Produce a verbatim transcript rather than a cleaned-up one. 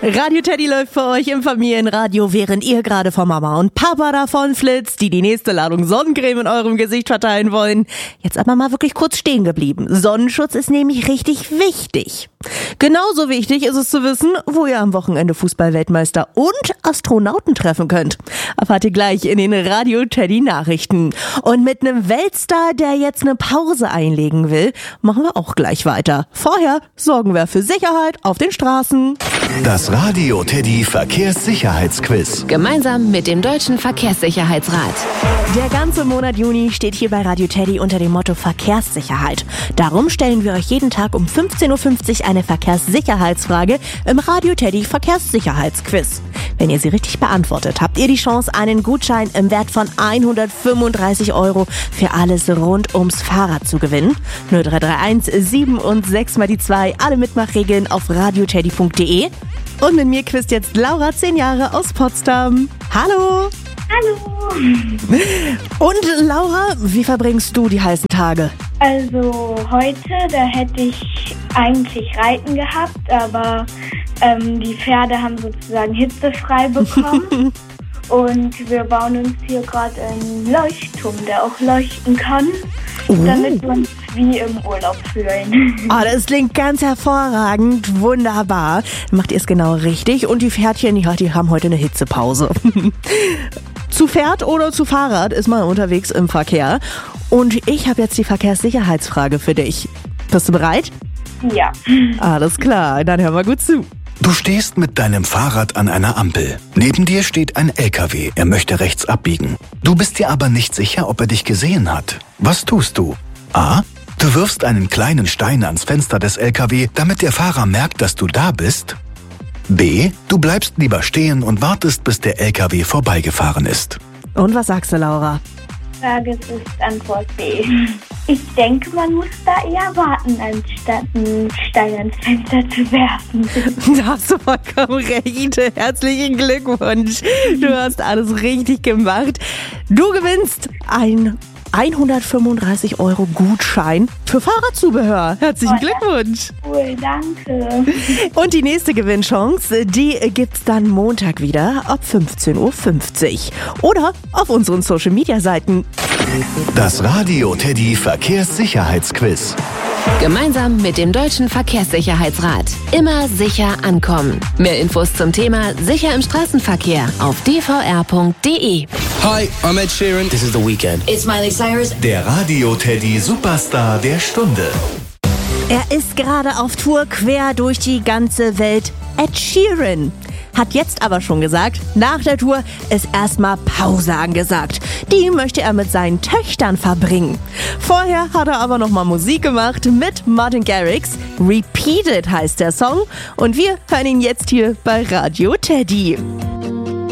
Radio Teddy läuft für euch im Familienradio, während ihr gerade von Mama und Papa davon flitzt, die die nächste Ladung Sonnencreme in eurem Gesicht verteilen wollen. Jetzt aber mal wirklich kurz stehen geblieben. Sonnenschutz ist nämlich richtig wichtig. Genauso wichtig ist es zu wissen, wo ihr am Wochenende Fußballweltmeister und Astronauten treffen könnt. Erfahrt ihr gleich in den Radio Teddy Nachrichten. Und mit einem Weltstar, der jetzt eine Pause einlegen will, machen wir auch gleich weiter. Vorher sorgen wir für Sicherheit auf den Straßen. Das Radio Teddy Verkehrssicherheitsquiz. Gemeinsam mit dem Deutschen Verkehrssicherheitsrat. Der ganze Monat Juni steht hier bei Radio Teddy unter dem Motto Verkehrssicherheit. Darum stellen wir euch jeden Tag um fünfzehn Uhr fünfzig eine Verkehrssicherheitsfrage im Radio Teddy Verkehrssicherheitsquiz. Wenn ihr sie richtig beantwortet, habt ihr die Chance, einen Gutschein im Wert von hundertfünfunddreißig Euro für alles rund ums Fahrrad zu gewinnen. null drei drei eins sieben und sechs mal die zwei, alle Mitmachregeln auf radioteddy punkt de. Und mit mir quizt jetzt Laura, zehn Jahre aus Potsdam. Hallo! Hallo! Und Laura, wie verbringst du die heißen Tage? Also heute, da hätte ich eigentlich Reiten gehabt, aber ähm, die Pferde haben sozusagen hitzefrei bekommen. Und wir bauen uns hier gerade einen Leuchtturm, der auch leuchten kann, oh. damit wir uns wie im Urlaub fühlen. Oh, das klingt ganz hervorragend, wunderbar. Macht ihr es genau richtig und die Pferdchen, ja, die haben heute eine Hitzepause. Zu Pferd oder zu Fahrrad ist man unterwegs im Verkehr. Und ich habe jetzt die Verkehrssicherheitsfrage für dich. Bist du bereit? Ja. Alles klar, dann hör mal gut zu. Du stehst mit deinem Fahrrad an einer Ampel. Neben dir steht ein L K W, er möchte rechts abbiegen. Du bist dir aber nicht sicher, ob er dich gesehen hat. Was tust du? A. Du wirfst einen kleinen Stein ans Fenster des L K W, damit der Fahrer merkt, dass du da bist. B. Du bleibst lieber stehen und wartest, bis der L K W vorbeigefahren ist. Und was sagst du, Laura? Frage ist Antwort B. Ich denke, man muss da eher warten, anstatt einen Stein ans Fenster zu werfen. Da hast du vollkommen recht. Herzlichen Glückwunsch. Du hast alles richtig gemacht. Du gewinnst ein hundertfünfunddreißig Euro Gutschein für Fahrradzubehör. Herzlichen oh, Glückwunsch. Cool, danke. Und die nächste Gewinnchance, die gibt's dann Montag wieder ab fünfzehn Uhr fünfzig. Oder auf unseren Social-Media-Seiten. Das Radio Teddy Verkehrssicherheitsquiz. Gemeinsam mit dem Deutschen Verkehrssicherheitsrat. Immer sicher ankommen. Mehr Infos zum Thema Sicher im Straßenverkehr auf d v r punkt de. Hi, I'm Ed Sheeran. This is The Weeknd. It's Miley Cyrus. Der Radio Teddy Superstar der Stunde. Er ist gerade auf Tour quer durch die ganze Welt. Ed Sheeran. Hat jetzt aber schon gesagt, nach der Tour ist erstmal Pause angesagt. Die möchte er mit seinen Töchtern verbringen. Vorher hat er aber nochmal Musik gemacht mit Martin Garrix. Repeated heißt der Song. Und wir hören ihn jetzt hier bei Radio Teddy.